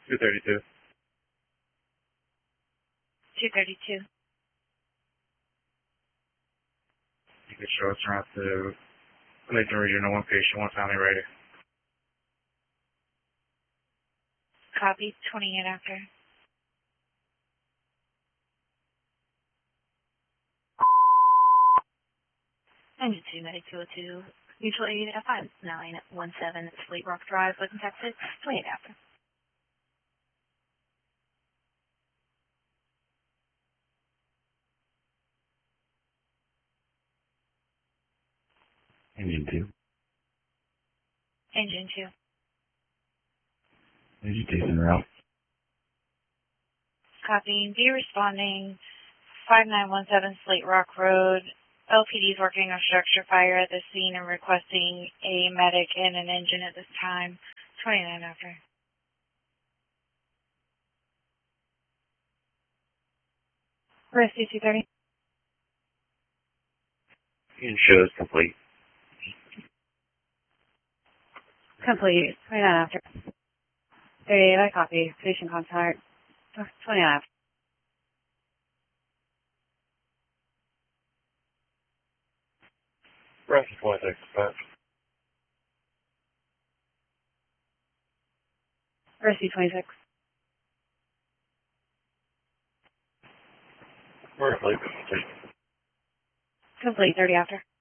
232. 232. You can show us around to Clayton Regional, one patient, one family ready. Copy, 28 after. Engine 2, Medic 202, mutual aid at 5917 Slate Rock Drive, Lincoln, Texas, 28 after. Engine 2. Engine 2. Engine 2's en route. Copy, be responding 5917 Slate Rock Road. LPD is working on structure fire at the scene and requesting a medic and an engine at this time. 29 after. Rescue 230. Engine show is complete. Complete. 29 after. 38, I copy. Patient contact. 29 after. Rescue 26, dispatch. Rescue 26. We're complete. Complete. 30 after.